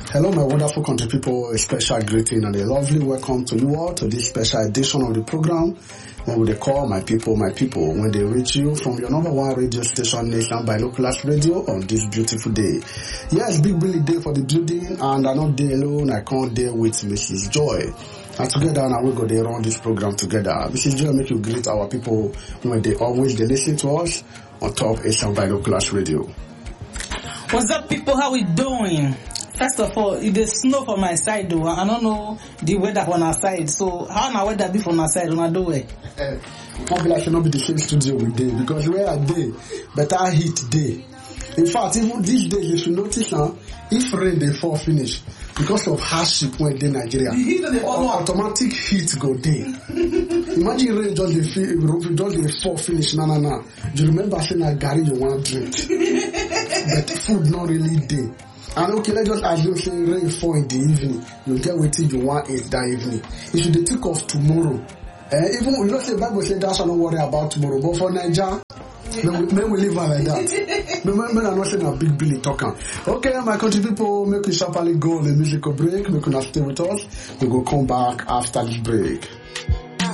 Hello, my wonderful country people. A special greeting and a lovely welcome to you all to this special edition of the program. When they call my people, when they reach you from your number one radio station, Nation Binoculars Radio, on this beautiful day. Yes, Big Billy Day for the building, and I'm not there alone. I can't there with Mrs. Joy. And together, now we go there run this program together. Mrs. Joy, make you greet our people when they listen to us on top Nation Binoculars Radio. What's up, people? How we doing? First of all, it is snow for my side though. I don't know the weather on our side. So how na weather be from our side on our do it? Can't be like not be the same studio we day because where I day better heat day. In fact, even these days you should notice now if rain they fall finish because of hardship when they Nigeria, automatic heat go day. Imagine rain just the fall finish na. You remember saying that Gary you want to drink, but food not really day. And okay, let's just assume say rain fall in the evening. You get waiting you want it that evening. It should think of tomorrow. Even you know say Bible say that's not worry about tomorrow. But for Nigeria, men we live like that. Men are not saying a Big Billy talking. Okay, my country people, make we sharply go on a musical break. Make we not stay with us. We go come back after this break.